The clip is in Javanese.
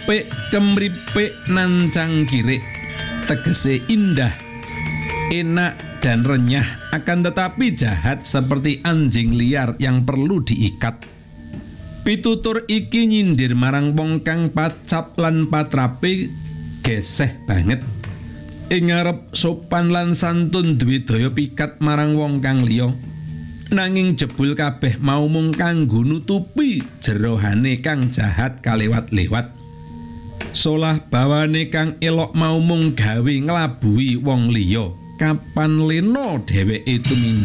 apik kemripik nan cangkirik tegese indah enak dan renyah akan tetapi jahat seperti anjing liar yang perlu diikat. Pitutur iki nyindir marang wong kang pacap lan patrape geseh banget. Ing ngarep sopan lan santun duwe daya pikat marang wong kang liya. Nanging jebul kabeh mau mung kanggo nutupi jerohane kang jahat kalewat-lewat. Solah bawane kang elok mau mung gawe nglabuhi wong liya. Kapan leno dheweke tumindak